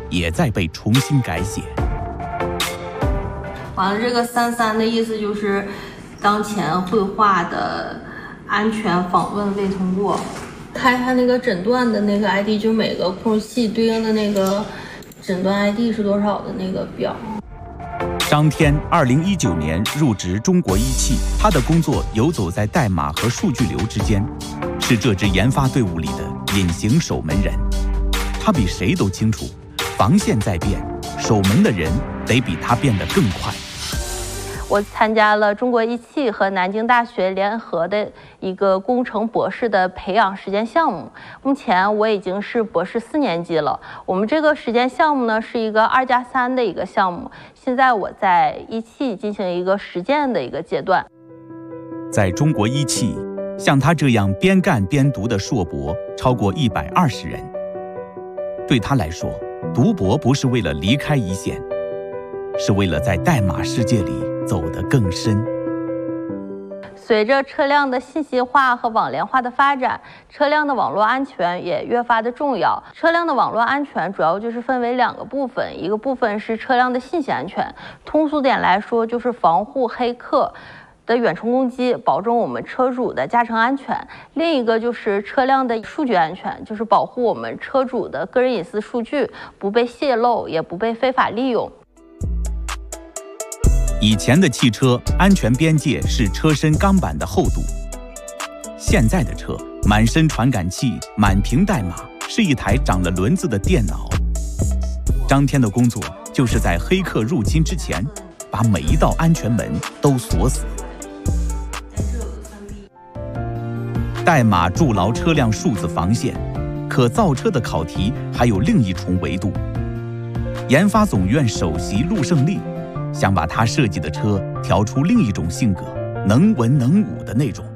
也在被重新改写。 完了，这个33的意思就是当前绘画的安全访问未通过。开它那个诊断的那个 ID， 就每个空隙对应的那个诊断 ID 是多少的那个表。 张天2019年入职中国一汽，他的工作游走在代码和数据流之间，是这支研发队伍里的隐形守门人。他比谁都清楚，防线在变，守门的人得比他变得更快。 我参加了中国一汽和南京大学联合的一个工程博士的培养实践项目。目前我已经是博士4年级了。我们这个实践项目呢是一个2+3的一个项目。现在我在一汽进行一个实践的一个阶段。 在中国一汽，像他这样边干边读的硕博超过120人。对他来说，读博不是为了离开一线，是为了在代码世界里走得更深。 随着车辆的信息化和网联化的发展，车辆的网络安全也越发的重要。车辆的网络安全主要就是分为2个部分，一个部分是车辆的信息安全，通俗点来说就是防护黑客的远程攻击，保证我们车主的驾乘安全；另一个就是车辆的数据安全，就是保护我们车主的个人隐私数据不被泄露，也不被非法利用。 以前的汽车安全边界是车身钢板的厚度，现在的车满身传感器，满屏代码，是一台长了轮子的电脑。张天的工作就是在黑客入侵之前，把每一道安全门都锁死。代码筑牢车辆数字防线，可造车的考题还有另一重维度。研发总院首席陆胜利想把他设计的车调出另一种性格，能文能武的那种。